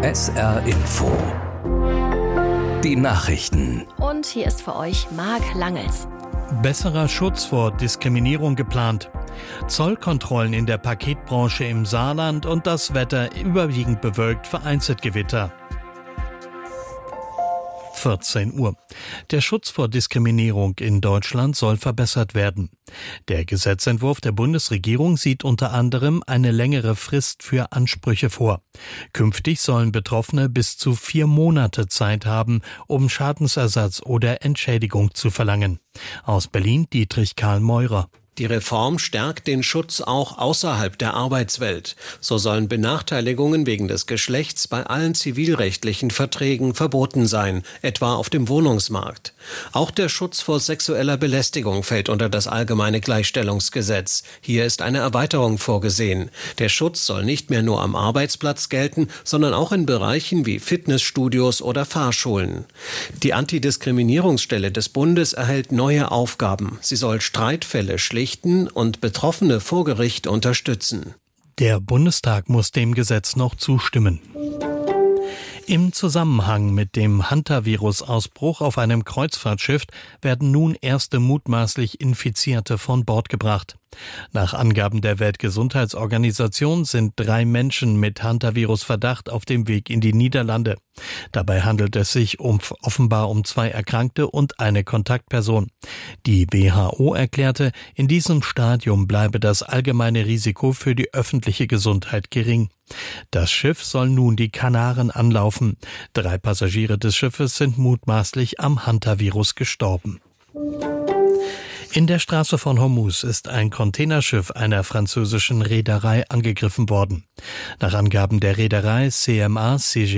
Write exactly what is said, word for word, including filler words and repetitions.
S R Info. Die Nachrichten. Und hier ist für euch Marc Langels. Besserer Schutz vor Diskriminierung geplant. Zollkontrollen in der Paketbranche im Saarland und das Wetter überwiegend bewölkt, vereinzelt Gewitter. vierzehn Uhr. Der Schutz vor Diskriminierung in Deutschland soll verbessert werden. Der Gesetzentwurf der Bundesregierung sieht unter anderem eine längere Frist für Ansprüche vor. Künftig sollen Betroffene bis zu vier Monate Zeit haben, um Schadensersatz oder Entschädigung zu verlangen. Aus Berlin Dietrich Karl Meurer. Die Reform stärkt den Schutz auch außerhalb der Arbeitswelt. So sollen Benachteiligungen wegen des Geschlechts bei allen zivilrechtlichen Verträgen verboten sein, etwa auf dem Wohnungsmarkt. Auch der Schutz vor sexueller Belästigung fällt unter das allgemeine Gleichstellungsgesetz. Hier ist eine Erweiterung vorgesehen. Der Schutz soll nicht mehr nur am Arbeitsplatz gelten, sondern auch in Bereichen wie Fitnessstudios oder Fahrschulen. Die Antidiskriminierungsstelle des Bundes erhält neue Aufgaben. Sie soll Streitfälle schlichten und Betroffene vor Gericht unterstützen. Der Bundestag muss dem Gesetz noch zustimmen. Im Zusammenhang mit dem Hantavirus-Ausbruch auf einem Kreuzfahrtschiff werden nun erste mutmaßlich Infizierte von Bord gebracht. Nach Angaben der Weltgesundheitsorganisation sind drei Menschen mit Hantavirus-Verdacht auf dem Weg in die Niederlande. Dabei handelt es sich um, offenbar um zwei Erkrankte und eine Kontaktperson. Die W H O erklärte, in diesem Stadium bleibe das allgemeine Risiko für die öffentliche Gesundheit gering. Das Schiff soll nun die Kanaren anlaufen. Drei Passagiere des Schiffes sind mutmaßlich am Hantavirus gestorben. In der Straße von Hormuz ist ein Containerschiff einer französischen Reederei angegriffen worden. Nach Angaben der Reederei C M A C G